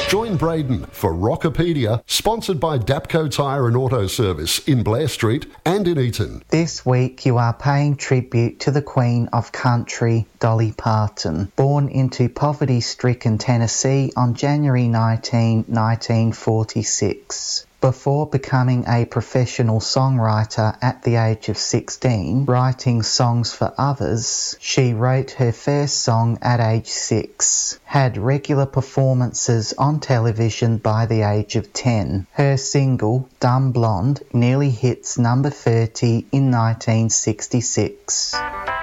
Join Braden for Rockopedia, sponsored by Dapco Tyre and Auto Service in Blair Street and in Eaton. This week you are paying tribute to the Queen of Country, Dolly Parton. Born into poverty-stricken Tennessee on January 19, 1946. Before becoming a professional songwriter at the age of 16, writing songs for others, she wrote her first song at age 6, had regular performances on television by the age of 10. Her single, Dumb Blonde, nearly hits number 30 in 1966.